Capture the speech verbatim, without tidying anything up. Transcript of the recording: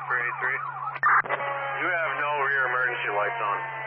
three eighty-three. You have no rear emergency lights on.